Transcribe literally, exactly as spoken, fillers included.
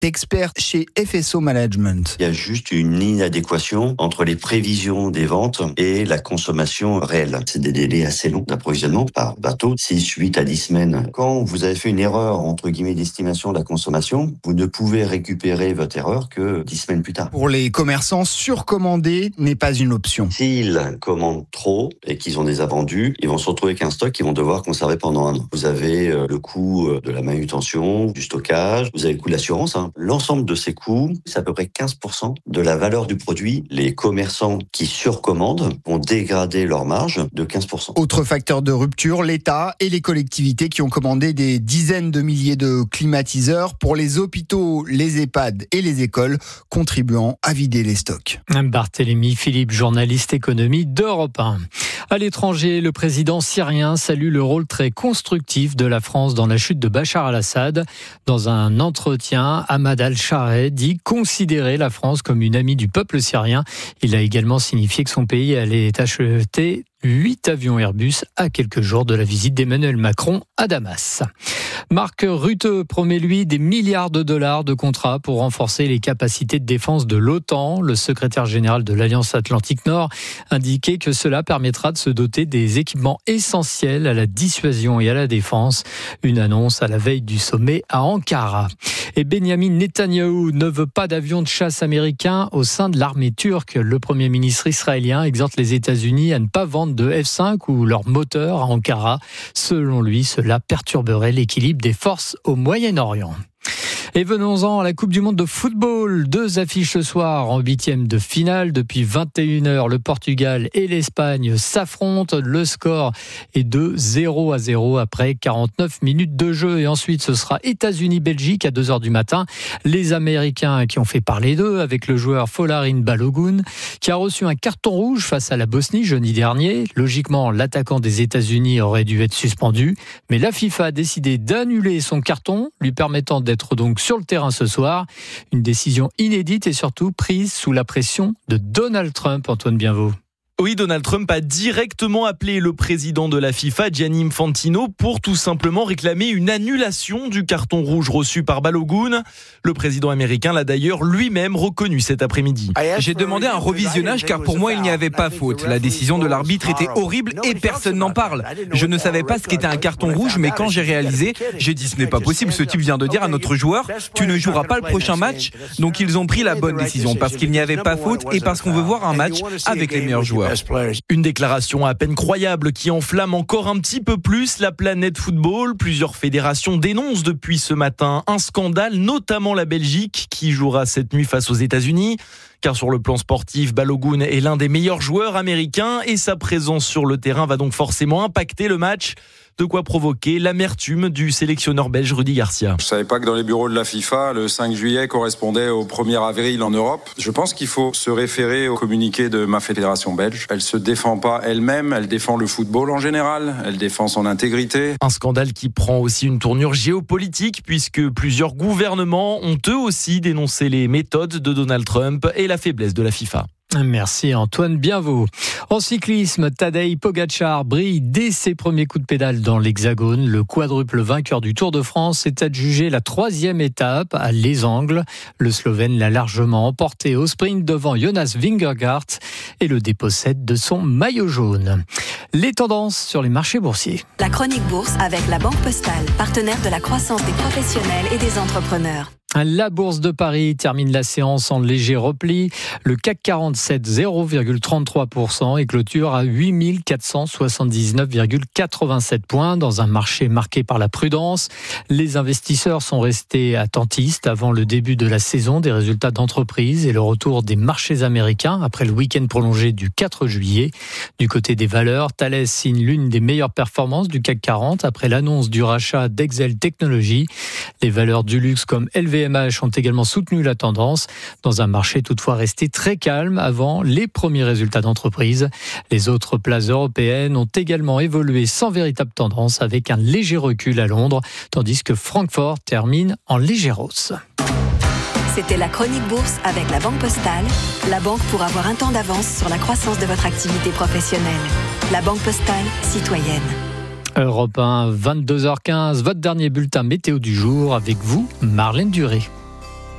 expert chez F S O Management. Il y a juste une inadéquation entre les prévisions des ventes et la consommation réelle. C'est des délais assez longs d'approvisionnement par bateau, six, huit à dix semaines. Quand vous avez fait une erreur, entre guillemets, d'estimation de la consommation, vous ne pouvez récupérer votre erreur que dix semaines plus tard. Pour les commerçants, surcommander n'est pas une option. S'ils commandent trop et qu'ils ont des invendus, ils vont se retrouver avec un stock qu'ils vont devoir conserver pendant un an. Vous avez le coût de la manutention, du stockage, vous avez le coût de l'assurance. Hein. L'ensemble de ces coûts, c'est à peu près quinze pour cent de la valeur du produit. Les commerçants qui surcommandent vont dégrader leur marge de quinze pour cent. Autre facteur de rupture, l'État et les collectivités qui ont commandé des dizaines de milliers de climatiseurs pour les hôpitaux, les EHPAD et les écoles, contribuant à vider les stocks. Barthélémy Philippe, journaliste économie d'Europe un. À l'étranger, le président syrien salue le rôle très constructif de la France dans la chute de Bachar al-Assad. Dans un entretien, Ahmad al-Sharet dit considérer la France comme une amie du peuple syrien. Il a également signifié que son pays allait acheter huit avions Airbus à quelques jours de la visite d'Emmanuel Macron à Damas. Mark Rutte promet, lui, des milliards de dollars de contrats pour renforcer les capacités de défense de l'OTAN. Le secrétaire général de l'Alliance Atlantique Nord indiquait que cela permettra de se doter des équipements essentiels à la dissuasion et à la défense. Une annonce à la veille du sommet à Ankara. Et Benyamin Netanyahou ne veut pas d'avions de chasse américains au sein de l'armée turque. Le Premier ministre israélien exhorte les États-Unis à ne pas vendre de F cinq ou leurs moteurs à Ankara. Selon lui, cela perturberait l'équilibre des forces au Moyen-Orient. Et venons-en à la Coupe du Monde de football. Deux affiches ce soir en huitième de finale. Depuis vingt et une heures, le Portugal et l'Espagne s'affrontent. Le score est de zéro à zéro après quarante-neuf minutes de jeu. Et ensuite, ce sera États-Unis-Belgique à deux heures du matin. Les Américains qui ont fait parler d'eux avec le joueur Folarin Balogun qui a reçu un carton rouge face à la Bosnie jeudi dernier. Logiquement, l'attaquant des États-Unis aurait dû être suspendu. Mais la FIFA a décidé d'annuler son carton, lui permettant d'être donc sur le terrain ce soir. Une décision inédite et surtout prise sous la pression de Donald Trump, Antoine Bienvaux. Oui, Donald Trump a directement appelé le président de la FIFA, Gianni Infantino, pour tout simplement réclamer une annulation du carton rouge reçu par Balogun. Le président américain l'a d'ailleurs lui-même reconnu cet après-midi. J'ai demandé un revisionnage car pour moi il n'y avait pas faute. La décision de l'arbitre était horrible et personne n'en parle. Je ne savais pas ce qu'était un carton rouge, mais quand j'ai réalisé, j'ai dit ce n'est pas possible. Ce type vient de dire à notre joueur, tu ne joueras pas le prochain match. Donc ils ont pris la bonne décision parce qu'il n'y avait pas faute et parce qu'on veut voir un match avec les meilleurs joueurs. Une déclaration à peine croyable qui enflamme encore un petit peu plus la planète football. Plusieurs fédérations dénoncent depuis ce matin un scandale, notamment la Belgique qui jouera cette nuit face aux États-Unis. Car sur le plan sportif, Balogun est l'un des meilleurs joueurs américains et sa présence sur le terrain va donc forcément impacter le match. De quoi provoquer l'amertume du sélectionneur belge Rudy Garcia. Je ne savais pas que dans les bureaux de la FIFA, le cinq juillet correspondait au premier avril en Europe. Je pense qu'il faut se référer au communiqué de ma fédération belge. Elle ne se défend pas elle-même, elle défend le football en général, elle défend son intégrité. Un scandale qui prend aussi une tournure géopolitique puisque plusieurs gouvernements ont eux aussi dénoncé les méthodes de Donald Trump et la faiblesse de la FIFA. Merci Antoine Bienvaux. En cyclisme, Tadej Pogačar brille dès ses premiers coups de pédale dans l'Hexagone. Le quadruple vainqueur du Tour de France est adjugé la troisième étape à Les Angles. Le Slovène l'a largement emporté au sprint devant Jonas Vingegaard et le dépossède de son maillot jaune. Les tendances sur les marchés boursiers. La chronique bourse avec la Banque Postale, partenaire de la croissance des professionnels et des entrepreneurs. La Bourse de Paris termine la séance en léger repli. Le C A C quarante-sept, zéro virgule trente-trois pour cent et clôture à huit mille quatre cent soixante-dix-neuf virgule quatre-vingt-sept points dans un marché marqué par la prudence. Les investisseurs sont restés attentistes avant le début de la saison des résultats d'entreprise et le retour des marchés américains après le week-end prolongé du quatre juillet. Du côté des valeurs, Thales signe l'une des meilleures performances du C A C quarante après l'annonce du rachat d'Exel Technologies. Les valeurs du luxe comme L V M H ont également soutenu la tendance dans un marché toutefois resté très calme avant les premiers résultats d'entreprise. Les autres places européennes ont également évolué sans véritable tendance avec un léger recul à Londres, tandis que Francfort termine en légère hausse. C'était la chronique bourse avec la Banque Postale, la banque pour avoir un temps d'avance sur la croissance de votre activité professionnelle. La Banque Postale, citoyenne. Europe un, vingt-deux heures quinze, votre dernier bulletin météo du jour avec vous, Marlène Duré.